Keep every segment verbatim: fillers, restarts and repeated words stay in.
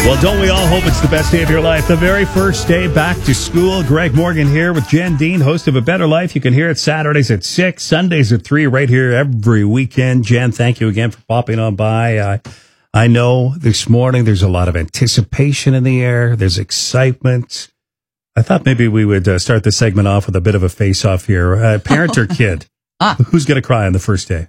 Well, don't we all hope it's the best day of your life? The very first day back to school. Greg Morgan here with Jen Dean, host of A Better Life. You can hear it Saturdays at six, Sundays at three, right here every weekend. Jen, thank you again for popping on by. Uh, I know this morning there's a lot of anticipation in the air. There's excitement. I thought maybe we would uh, start this segment off with a bit of a face-off here. Uh, parent or kid? ah. Who's going to cry on the first day?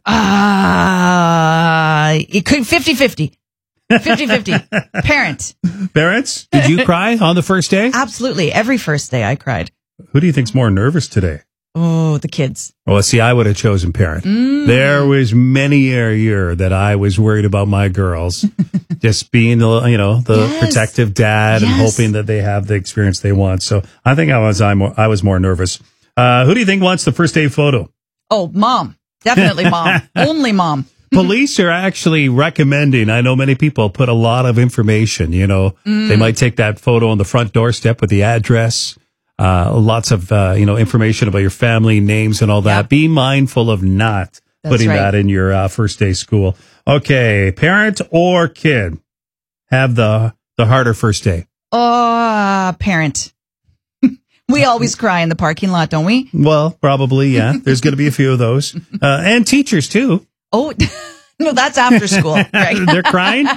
Uh, it could fifty-fifty. fifty-fifty. Parent. Parents? Did you cry on the first day? Absolutely. Every first day I cried. Who do you think's more nervous today? Oh, the kids. Well, see, I would have chosen parent. Mm. There was many a year that I was worried about my girls just being the, you know, the yes. protective dad yes. and hoping that they have the experience they want. So I think I was, I, more, I was more nervous. Uh, who do you think wants the first day photo? Oh, mom. Definitely mom. Only mom. Police are actually recommending, I know many people put a lot of information, you know, mm. they might take that photo on the front doorstep with the address, uh, lots of, uh, you know, information about your family, names and all that. Yep. Be mindful of not That's putting right. that in your uh, first day school. Okay, parent or kid have the, the harder first day? Oh, uh, parent. We always cry in the parking lot, don't we? Well, probably, yeah. There's going to be a few of those. Uh, and teachers too. Oh, no, that's after school, right? They're crying?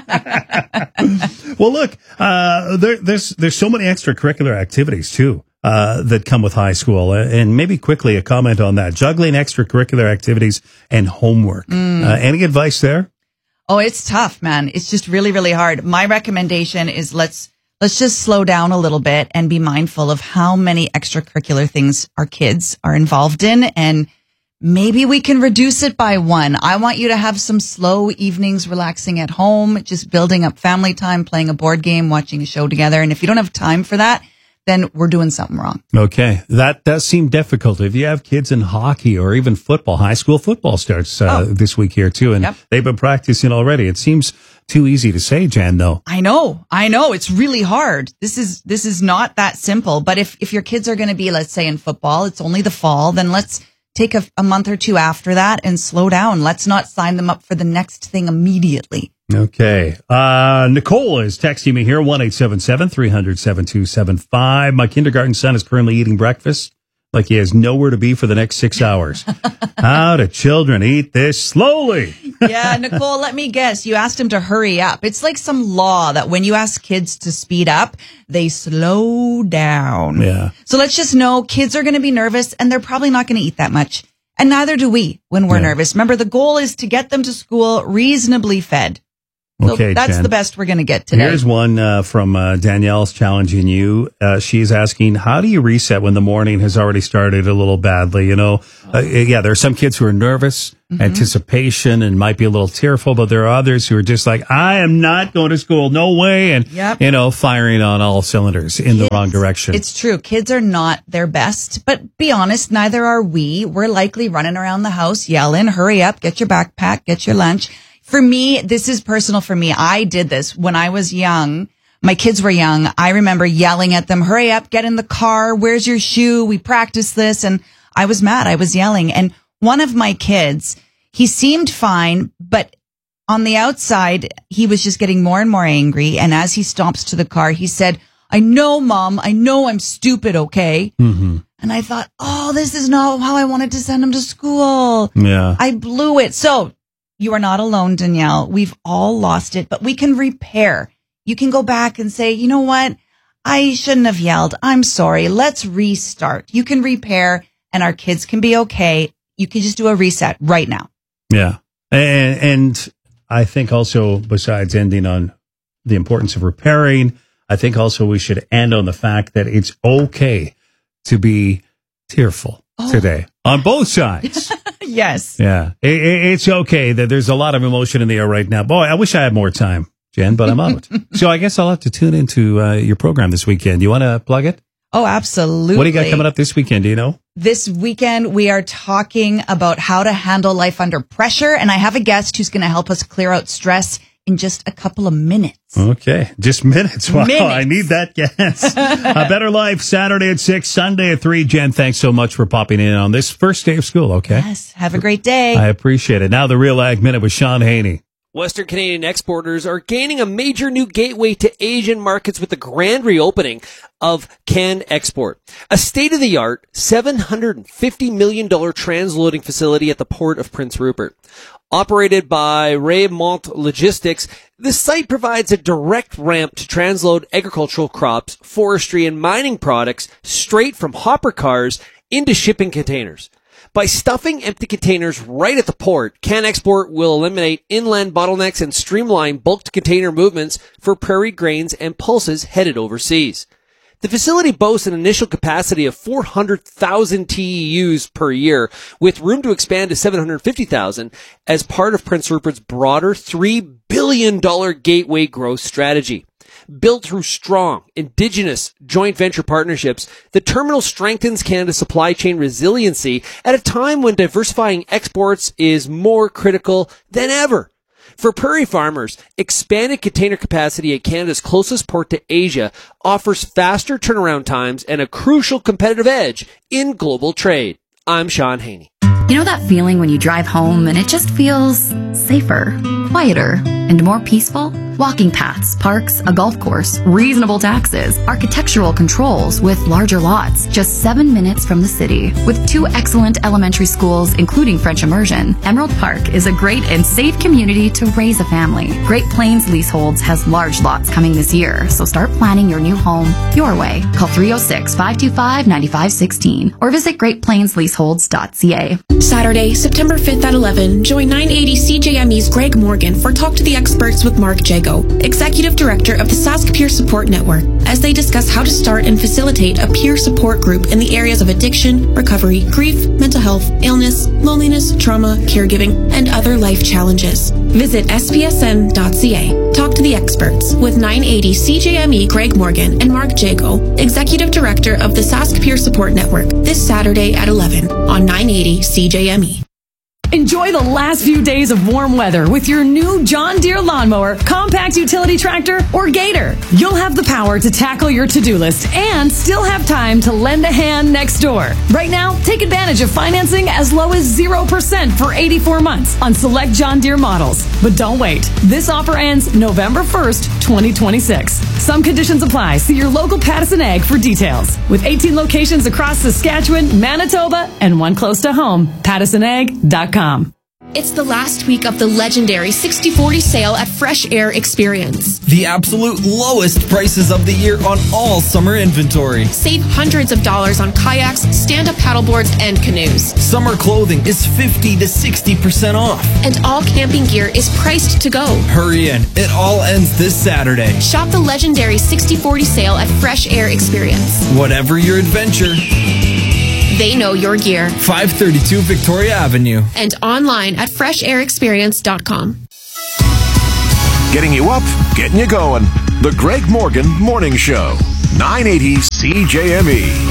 Well, look, uh, there, there's there's so many extracurricular activities, too, uh, that come with high school. Uh, and maybe quickly a comment on that. Juggling extracurricular activities and homework. Mm. Uh, any advice there? Oh, it's tough, man. It's just really, really hard. My recommendation is let's let's just slow down a little bit and be mindful of how many extracurricular things our kids are involved in, and maybe we can reduce it by one. I want you to have some slow evenings relaxing at home, just building up family time, playing a board game, watching a show together. And if you don't have time for that, then we're doing something wrong. Okay. That does seem difficult. If you have kids in hockey or even football, high school football starts uh, oh. this week here too. And yep. they've been practicing already. It seems too easy to say, Jan, though. I know. I know. It's really hard. This is, this is not that simple. But if, if your kids are going to be, let's say in football, it's only the fall, then let's take a, a month or two after that and slow down. Let's not sign them up for the next thing immediately. Okay. Uh, Nicole is texting me here, one eight seven seven, three hundred, seven two seven five. My kindergarten son is currently eating breakfast like he has nowhere to be for the next six hours. How do children eat this slowly? Yeah, Nicole, let me guess. You asked him to hurry up. It's like some law that when you ask kids to speed up, they slow down. Yeah. So let's just know kids are going to be nervous and they're probably not going to eat that much. And neither do we when we're yeah. nervous. Remember, the goal is to get them to school reasonably fed. So okay, that's Jen. the best we're going to get today. Here's one uh, from uh, Danielle's challenging you. Uh, she's asking, how do you reset when the morning has already started a little badly? You know, uh, yeah, there are some kids who are nervous, mm-hmm. anticipation, and might be a little tearful, but there are others who are just like, I am not going to school, no way, and, yep. you know, firing on all cylinders in kids, the wrong direction. It's true. Kids are not their best, but be honest, neither are we. We're likely running around the house, yelling, hurry up, get your backpack, get your lunch. For me, this is personal for me. I did this when I was young. My kids were young. I remember yelling at them, hurry up, get in the car. Where's your shoe? We practiced this. And I was mad. I was yelling. And one of my kids, he seemed fine, but on the outside, he was just getting more and more angry. And as he stomps to the car, he said, I know, Mom. I know I'm stupid, okay? Mm-hmm. And I thought, oh, this is not how I wanted to send him to school. Yeah. I blew it. So you are not alone, Danielle. We've all lost it, but we can repair. You can go back and say, you know what? I shouldn't have yelled. I'm sorry. Let's restart. You can repair and our kids can be okay. You can just do a reset right now. Yeah. And, and I think also, besides ending on the importance of repairing, I think also we should end on the fact that it's okay to be tearful oh. today on both sides. Yes. Yeah. It, it, it's okay that there's a lot of emotion in the air right now. Boy, I wish I had more time, Jen, but I'm out. So I guess I'll have to tune into uh, your program this weekend. You want to plug it? Oh, absolutely. What do you got coming up this weekend? Do you know? This weekend, we are talking about how to handle life under pressure. And I have a guest who's going to help us clear out stress in just a couple of minutes. Okay. Just minutes. Wow. Minutes. I need that guess. A Better Life, Saturday at six, Sunday at three. Jen, thanks so much for popping in on this first day of school. Okay. Yes. Have a great day. I appreciate it. Now the Real Ag Minute with Sean Haney. Western Canadian exporters are gaining a major new gateway to Asian markets with the grand reopening of CanExport, a state-of-the-art seven hundred fifty million dollars transloading facility at the port of Prince Rupert. Operated by Raymont Logistics, the site provides a direct ramp to transload agricultural crops, forestry, and mining products straight from hopper cars into shipping containers. By stuffing empty containers right at the port, CanExport will eliminate inland bottlenecks and streamline bulk container movements for prairie grains and pulses headed overseas. The facility boasts an initial capacity of four hundred thousand T E Us per year, with room to expand to seven hundred fifty thousand as part of Prince Rupert's broader three billion dollars gateway growth strategy. Built through strong, indigenous joint venture partnerships, the terminal strengthens Canada's supply chain resiliency at a time when diversifying exports is more critical than ever. For prairie farmers, expanded container capacity at Canada's closest port to Asia offers faster turnaround times and a crucial competitive edge in global trade. I'm Sean Haney. You know that feeling when you drive home and it just feels safer, quieter, and more peaceful? Walking paths, parks, a golf course, reasonable taxes, architectural controls with larger lots, just seven minutes from the city. With two excellent elementary schools, including French immersion, Emerald Park is a great and safe community to raise a family. Great Plains Leaseholds has large lots coming this year, so start planning your new home your way. Call three oh six, five two five, nine five one six or visit great plains leaseholds dot c a. Saturday, September fifth at eleven, join nine eighty C J M E's Greg Morgan for Talk to the Experts with Mark Jago, Executive Director of the Sask Peer Support Network, as they discuss how to start and facilitate a peer support group in the areas of addiction, recovery, grief, mental health, illness, loneliness, trauma, caregiving, and other life challenges. Visit S P S N dot C A. Talk to the Experts with nine eighty C J M E Greg Morgan and Mark Jago, Executive Director of the Sask Peer Support Network, this Saturday at eleven on nine eighty C J M E. Enjoy the last few days of warm weather with your new John Deere lawnmower, compact utility tractor, or Gator. You'll have the power to tackle your to-do list and still have time to lend a hand next door. Right now, take advantage of financing as low as zero percent for eighty-four months on select John Deere models. But don't wait. This offer ends November first, twenty twenty-six. Some conditions apply. See your local Pattison Ag for details. With eighteen locations across Saskatchewan, Manitoba, and one close to home, pattison ag dot com. It's the last week of the legendary sixty forty sale at Fresh Air Experience. The absolute lowest prices of the year on all summer inventory. Save hundreds of dollars on kayaks, stand-up paddleboards, and canoes. Summer clothing is fifty to sixty percent off. And all camping gear is priced to go. Hurry in. It all ends this Saturday. Shop the legendary sixty forty sale at Fresh Air Experience. Whatever your adventure, they know your gear. five thirty-two Victoria Avenue. And online at fresh air experience dot com. Getting you up, getting you going. The Greg Morgan Morning Show. nine eighty C J M E.